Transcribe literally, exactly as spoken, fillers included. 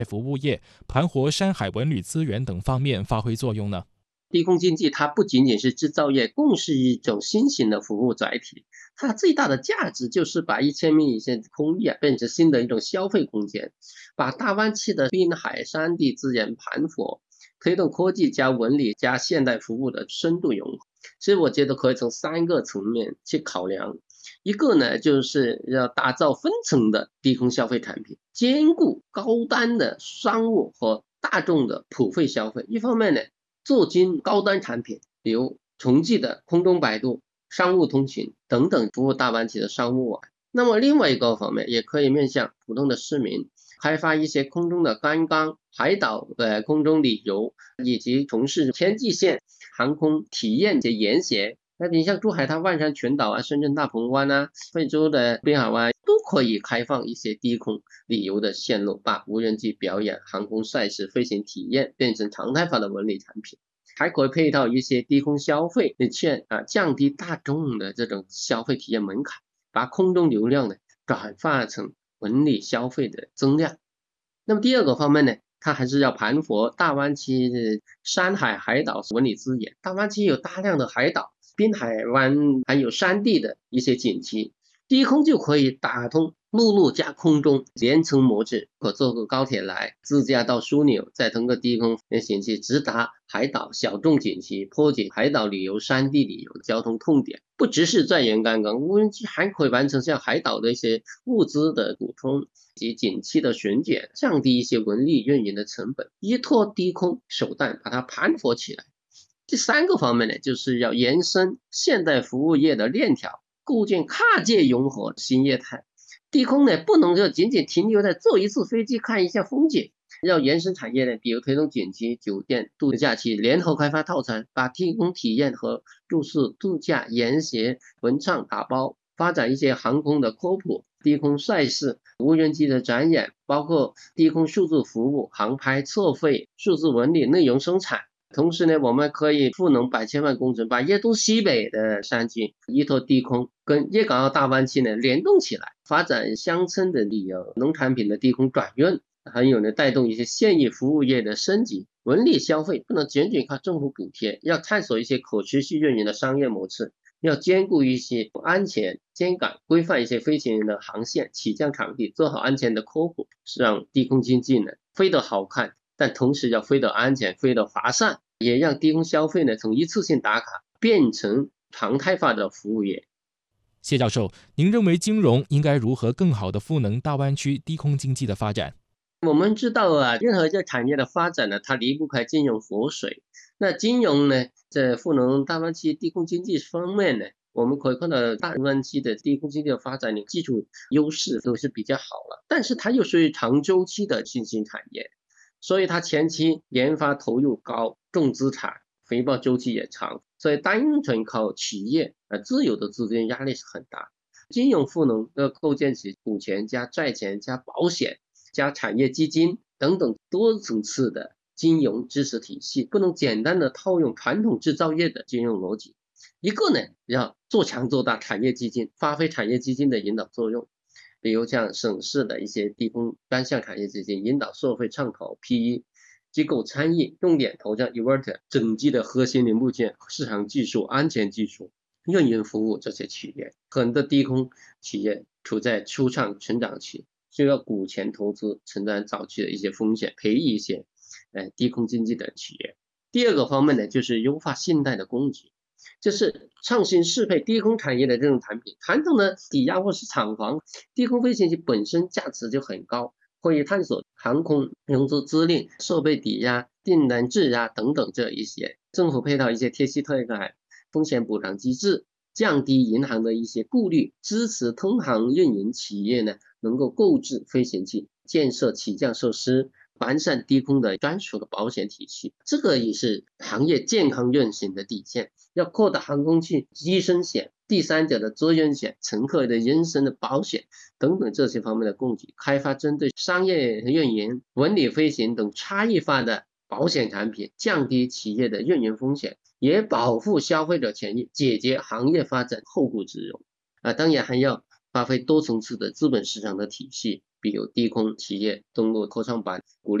服务业盘活山海文旅资源等方面发挥作用呢？ 低空经济它不仅仅是制造业，更是一种新型的服务载体。它最大的价值就是把一千米以下的空域啊变成新的一种消费空间，把大湾区的滨海山地资源盘活，推动科技加文旅加现代服务的深度融合。所以我觉得可以从三个层面去考量。一个呢，就是要打造分层的低空消费产品，兼顾高端的商务和大众的普惠消费。一方面呢，做精高端产品，比如重际的空中摆渡、商务通勤等等服务大湾区的商务啊。那么另外一个方面，也可以面向普通的市民，开发一些空中的观光、海岛的空中旅游，以及从事天际线航空体验的研学。那你像珠海它万山群岛啊、深圳大鹏湾啊、惠州的滨海湾都可以开放一些低空旅游的线路，把无人机表演、航空赛事、飞行体验变成常态化的文旅产品。还可以配套一些低空消费的券啊，降低大众的这种消费体验门槛，把空中流量呢转化成文旅消费的增量。那么第二个方面呢，它还是要盘活大湾区的山海海岛文旅资源。大湾区有大量的海岛、滨海湾还有山地的一些景区，低空就可以打通陆路加空中连程模式，可坐个高铁来，自驾到枢纽，再通过低空景区直达海岛小众景区，破解海岛旅游、山地旅游交通痛点。不只是在沿岸港，无人机还可以完成像海岛的一些物资的补充及景区的巡检，降低一些文旅运营的成本，依托低空手段把它盘活起来。第三个方面呢，就是要延伸现代服务业的链条，构建跨界融合新业态。低空呢，不能就仅仅停留在坐一次飞机看一下风景，要延伸产业呢，比如推动景区、酒店、度假区联合开发套餐，把低空体验和住宿、度假、研学、文创打包，发展一些航空的科普、低空赛事、无人机的展演，包括低空数字服务、航拍测绘、数字文旅内容生产。同时呢，我们可以赋能百千万工程，把粤东西北的山区依托低空跟粤港澳大湾区呢联动起来，发展乡村的旅游、农产品的低空转运，还有呢带动一些现役服务业的升级。文旅消费不能仅仅靠政府补贴，要探索一些可持续运营的商业模式，要兼顾一些安全监管，规范一些飞行员的航线、起降场地，做好安全的科普，让低空经济呢飞得好看，但同时要飞得安全、飞得划算，也让低空消费呢从一次性打卡变成常态化的服务业。 谢教授，您认为金融应该如何更好地赋能大湾区低空经济的发展？ 我们知道啊，任何一个产业的发展呢，它离不开金融活水。那金融呢，在赋能大湾区低空经济方面呢，我们可以看到大湾区的低空经济的发展的基础优势都是比较好了，但是它又属于长周期的新兴产业，所以它前期研发投入高，重资产，回报周期也长，所以单纯靠企业呃自有的资金压力是很大。金融赋能要构建起股权加债权加保险加产业基金等等多层次的金融知识体系，不能简单的套用传统制造业的金融逻辑。一个呢，要做强做大产业基金，发挥产业基金的引导作用，比如像省市的一些低空单项产业基金，引导社会创投、P E 机构参与，重点投向 inverter 整机的核心零部件、市场技术、安全技术、运营服务这些企业。很多低空企业处在初创成长期，需要股权投资承担早期的一些风险，培育一些呃低空经济的企业。第二个方面呢，就是优化信贷的供给，就是创新适配低空产业的这种产品。传统的抵押或是厂房，低空飞行器本身价值就很高，可以探索航空融资资赁、设备抵押、订单质押等等这一些。政府配套一些贴息贷款、风险补偿机制，降低银行的一些顾虑，支持通航运营企业呢能够购置飞行器，建设起降设施，完善低空的专属的保险体系。这个也是行业健康运行的底线。要扩大航空器机身险、第三者的责任险、乘客的人身的保险等等这些方面的供给，开发针对商业运营、文旅飞行等差异化的保险产品，降低企业的运营风险，也保护消费者权益，解决行业发展后顾之忧。啊，当然还要发挥多层次的资本市场的体系， 比如低空企业登陆科创板，鼓励